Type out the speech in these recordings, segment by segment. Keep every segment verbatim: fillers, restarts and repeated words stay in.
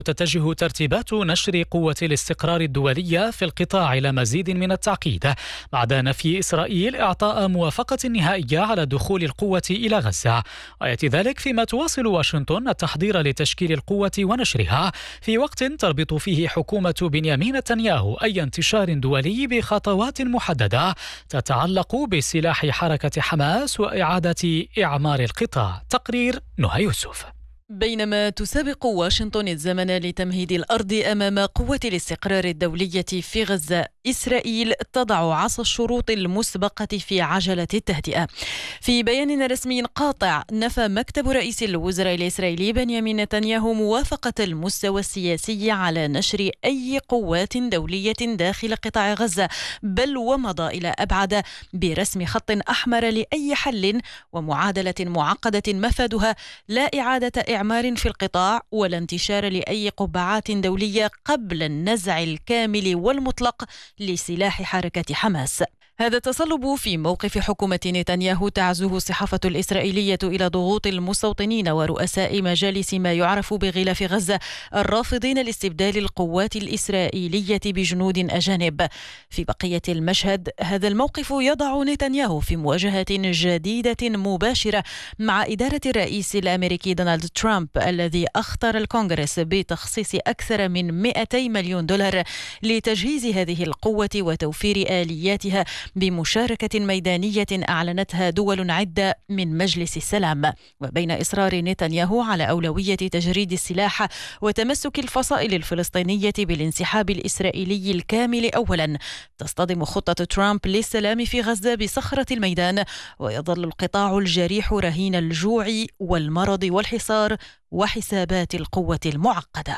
تتجه ترتيبات نشر قوة الاستقرار الدولية في القطاع إلى مزيد من التعقيد بعد نفي إسرائيل إعطاء موافقة نهائية على دخول القوة إلى غزة، ويأتي ذلك فيما تواصل واشنطن التحضير لتشكيل القوة ونشرها في وقت تربط فيه حكومة بنيامين نتنياهو أي انتشار دولي بخطوات محددة تتعلق بسلاح حركة حماس وإعادة إعمار القطاع. تقرير نهى يوسف. بينما تسابق واشنطن الزمن لتمهيد الأرض أمام قوة الاستقرار الدولية في غزة، إسرائيل تضع عصا الشروط المسبقة في عجلة التهدئة. في بيان رسمي قاطع نفى مكتب رئيس الوزراء الإسرائيلي بنيامين نتنياهو موافقة المستوى السياسي على نشر أي قوات دولية داخل قطاع غزة، بل ومضى إلى أبعد برسم خط أحمر لأي حل ومعادلة معقدة مفادها لا إعادة إعمار في القطاع ولا انتشار لأي قبعات دولية قبل النزع الكامل والمطلق لسلاح حركة حماس. هذا التصلب في موقف حكومة نتنياهو تعزوه الصحافة الإسرائيلية إلى ضغوط المستوطنين ورؤساء مجالس ما يعرف بغلاف غزة الرافضين لاستبدال القوات الإسرائيلية بجنود أجانب. في بقية المشهد هذا الموقف يضع نتنياهو في مواجهة جديدة مباشرة مع إدارة الرئيس الأمريكي دونالد ترامب الذي أخطر الكونغرس بتخصيص أكثر من مئتي مليون دولار لتجهيز هذه القوة وتوفير آلياتها بمشاركة ميدانية أعلنتها دول عدة من مجلس السلام. وبين إصرار نتنياهو على أولوية تجريد السلاح وتمسك الفصائل الفلسطينية بالانسحاب الإسرائيلي الكامل أولا، تصطدم خطة ترامب للسلام في غزة بصخرة الميدان، ويظل القطاع الجريح رهين الجوع والمرض والحصار وحسابات القوة المعقدة.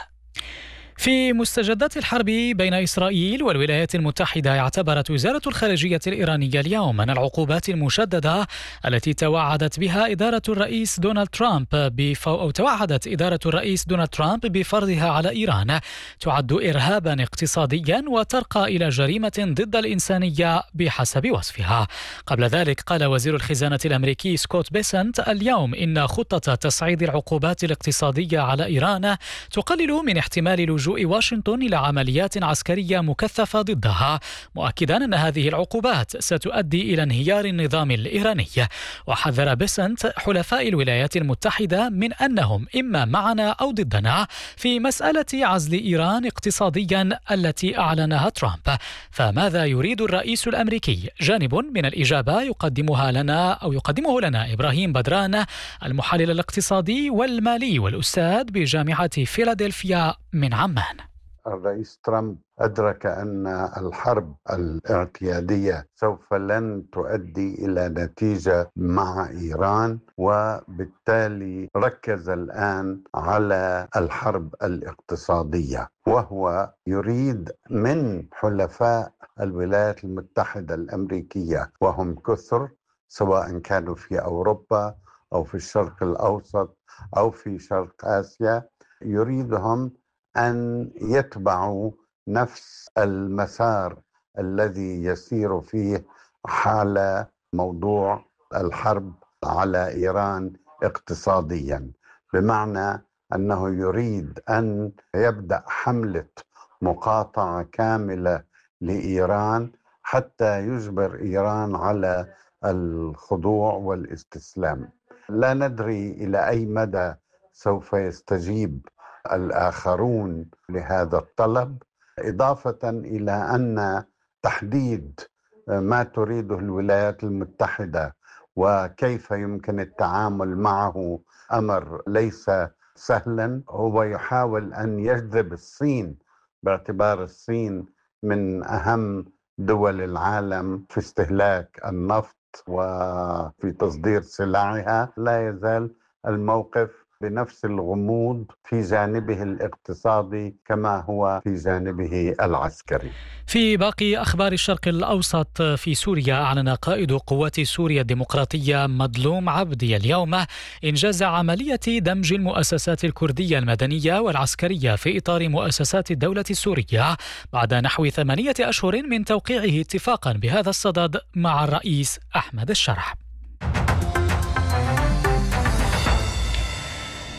في مستجدات الحرب بين إسرائيل والولايات المتحدة، اعتبرت وزارة الخارجية الإيرانية اليوم أن العقوبات المشددة التي توعدت بها إدارة الرئيس دونالد ترامب بف... أو توعدت إدارة الرئيس دونالد ترامب بفرضها على إيران تعد إرهابا اقتصاديا وترقى إلى جريمة ضد الإنسانية بحسب وصفها. قبل ذلك قال وزير الخزانة الأمريكي سكوت بيسنت اليوم إن خطة تصعيد العقوبات الاقتصادية على إيران تقلل من احتمال لجوء واشنطن إلى عمليات عسكرية مكثفة ضدها، مؤكدا أن هذه العقوبات ستؤدي إلى انهيار النظام الإيراني. وحذر بيسنت حلفاء الولايات المتحدة من أنهم إما معنا أو ضدنا في مسألة عزل إيران اقتصاديا التي أعلنها ترامب. فماذا يريد الرئيس الأمريكي؟ جانب من الإجابة يقدمها لنا أو يقدمه لنا إبراهيم بدران، المحلل الاقتصادي والمالي والأستاذ بجامعة فيلادلفيا من عمان. الرئيس ترامب أدرك أن الحرب الاعتيادية سوف لن تؤدي إلى نتيجة مع إيران، وبالتالي ركز الآن على الحرب الاقتصادية، وهو يريد من حلفاء الولايات المتحدة الأمريكية وهم كثر، سواء كانوا في أوروبا أو في الشرق الأوسط أو في شرق آسيا، يريدهم أن يتبعوا نفس المسار الذي يسير فيه حال موضوع الحرب على إيران اقتصاديا، بمعنى أنه يريد أن يبدأ حملة مقاطعة كاملة لإيران حتى يجبر إيران على الخضوع والاستسلام. لا ندري إلى أي مدى سوف يستجيب الآخرون لهذا الطلب، إضافة إلى أن تحديد ما تريده الولايات المتحدة وكيف يمكن التعامل معه أمر ليس سهلا. هو يحاول أن يجذب الصين، باعتبار الصين من أهم دول العالم في استهلاك النفط وفي تصدير سلعها. لا يزال الموقف بنفس الغموض في جانبه الاقتصادي كما هو في جانبه العسكري. في باقي أخبار الشرق الأوسط، في سوريا أعلن قائد قوات سوريا الديمقراطية مظلوم عبدي اليوم إنجاز عملية دمج المؤسسات الكردية المدنية والعسكرية في إطار مؤسسات الدولة السورية بعد نحو ثمانية أشهر من توقيعه اتفاقا بهذا الصدد مع الرئيس أحمد الشرح.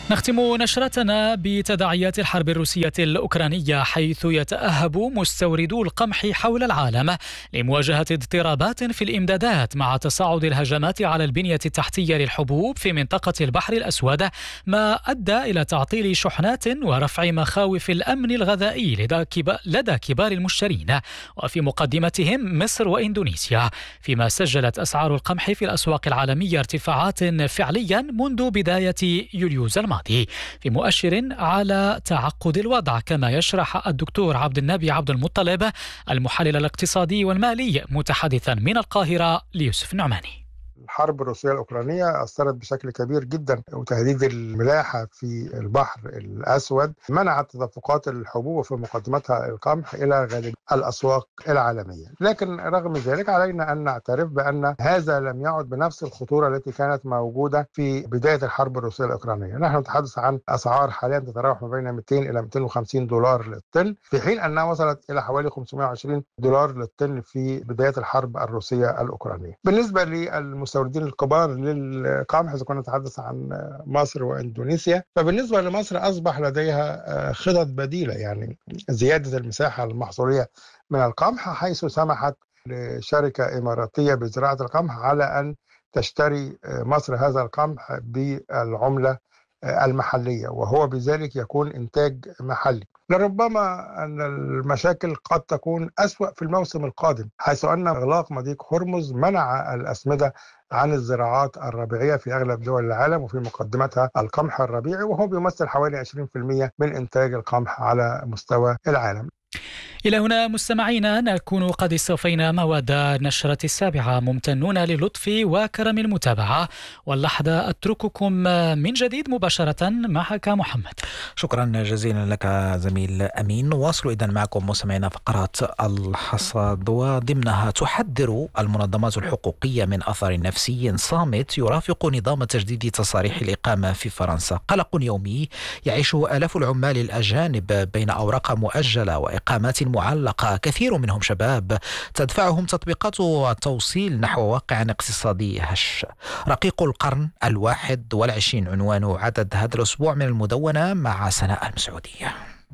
نختم نشرتنا بتداعيات الحرب الروسية الأوكرانية، حيث يتأهب مستوردو القمح حول العالم لمواجهة اضطرابات في الإمدادات مع تصاعد الهجمات على البنية التحتية للحبوب في منطقة البحر الأسود، ما أدى إلى تعطيل شحنات ورفع مخاوف الأمن الغذائي لدى كبار المشترين، وفي مقدمتهم مصر وإندونيسيا، فيما سجلت أسعار القمح في الأسواق العالمية ارتفاعات فعليا منذ بداية يوليوز الماضي، في مؤشر على تعقد الوضع، كما يشرح الدكتور عبد النبي عبد المطلب المحلل الاقتصادي والمالي متحدثا من القاهرة ليوسف النعماني. الحرب الروسية الأوكرانية أثرت بشكل كبير جدا، وتهديد الملاحة في البحر الأسود منعت تدفقات الحبوب في مقدمتها القمح إلى غالب الأسواق العالمية. لكن رغم ذلك علينا أن نعترف بأن هذا لم يعد بنفس الخطورة التي كانت موجودة في بداية الحرب الروسية الأوكرانية. نحن نتحدث عن أسعار حاليا تتراوح ما بين مئتين إلى مئتين وخمسين دولار للطن، في حين أنها وصلت إلى حوالي خمسمئة وعشرين دولار للطن في بداية الحرب الروسية الأوكرانية. بالنسبة للمستوردين الكبار للقمح، إذا كنا نتحدث عن مصر وإندونيسيا، فبالنسبة لمصر أصبح لديها خطط بديلة، يعني زيادة المساحة المحصولية من القمح، حيث سمحت لشركة إماراتية بزراعة القمح على أن تشتري مصر هذا القمح بالعملة المحلية، وهو بذلك يكون إنتاج محلي. لربما أن المشاكل قد تكون أسوأ في الموسم القادم، حيث أن إغلاق مضيق هرمز منع الأسمدة عن الزراعات الربيعية في أغلب دول العالم، وفي مقدمتها القمح الربيعي، وهو بيمثل حوالي عشرين بالمئة من إنتاج القمح على مستوى العالم. إلى هنا مستمعينا نكون قد استوفينا مواد نشرة السابعة، ممتنون للطف وكرم المتابعة، واللحظة أترككم من جديد مباشرة معك محمد. شكرا جزيلا لك زميل أمين. نواصل إذن معكم مستمعينا فقرات الحصاد، وضمنها تحذر المنظمات الحقوقية من أثر نفسي صامت يرافق نظام تجديد تصاريح الإقامة في فرنسا. قلق يومي يعيشه آلاف العمال الأجانب بين أوراق مؤجلة وإقامات معلقة، كثير منهم شباب تدفعهم تطبيقات التوصيل نحو واقع اقتصادي هش. رقيق القرن الواحد والعشرين عنوان عدد هذا الأسبوع من المدونة مع سناء المسعودية.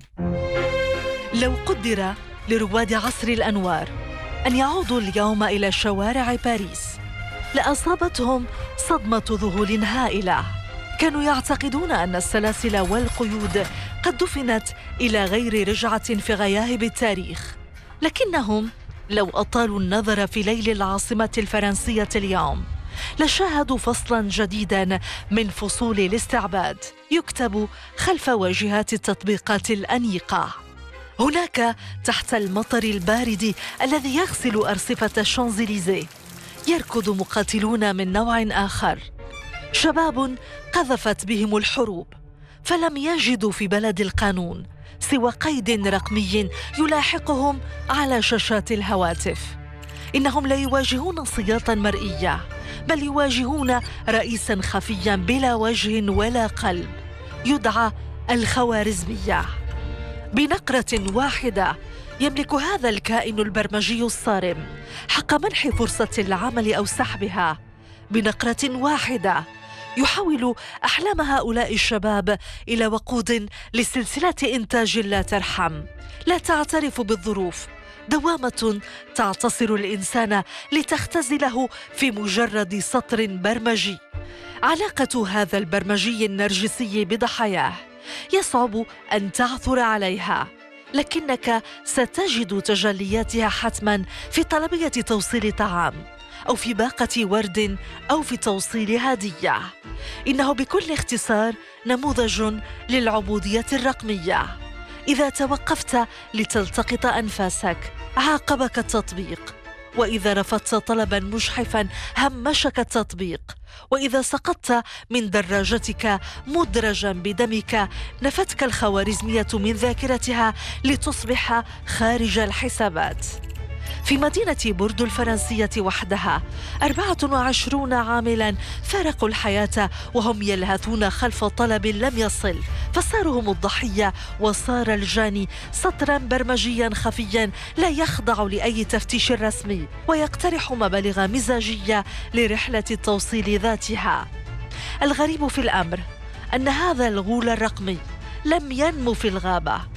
لو قدر لرواد عصر الأنوار أن يعودوا اليوم إلى شوارع باريس لأصابتهم صدمة ذهول هائلة. كانوا يعتقدون أن السلاسل والقيود قد دفنت إلى غير رجعة في غياهب التاريخ، لكنهم لو أطالوا النظر في ليل العاصمة الفرنسية اليوم لشاهدوا فصلاً جديداً من فصول الاستعباد يكتب خلف واجهات التطبيقات الأنيقة. هناك تحت المطر البارد الذي يغسل أرصفة الشانزليزيه يركض مقاتلون من نوع آخر، شباب قذفت بهم الحروب فلم يجدوا في بلد القانون سوى قيد رقمي يلاحقهم على شاشات الهواتف. إنهم لا يواجهون سياطا مرئية، بل يواجهون رئيسا خفيا بلا وجه ولا قلب يدعى الخوارزمية. بنقرة واحدة يملك هذا الكائن البرمجي الصارم حق منح فرصة العمل أو سحبها. بنقرة واحدة يحول أحلام هؤلاء الشباب إلى وقود لسلسلة إنتاج لا ترحم، لا تعترف بالظروف، دوامة تعتصر الإنسان لتختزله في مجرد سطر برمجي. علاقة هذا البرمجي النرجسي بضحاياه يصعب أن تعثر عليها، لكنك ستجد تجلياتها حتما في طلبية توصيل طعام، أو في باقة ورد، أو في توصيل هدية. إنه بكل اختصار نموذج للعبودية الرقمية. إذا توقفت لتلتقط أنفاسك عاقبك التطبيق، وإذا رفضت طلبا مجحفا همشك التطبيق، وإذا سقطت من دراجتك مدرجا بدمك نفتك الخوارزمية من ذاكرتها لتصبح خارج الحسابات. في مدينة بوردو الفرنسية وحدها أربعة وعشرين عاملا فارقوا الحياة وهم يلهثون خلف طلب لم يصل، فصاروا هم الضحية وصار الجاني سطرا برمجيا خفيا لا يخضع لأي تفتيش رسمي، ويقترح مبالغ مزاجية لرحلة التوصيل ذاتها. الغريب في الأمر أن هذا الغول الرقمي لم ينمو في الغابة،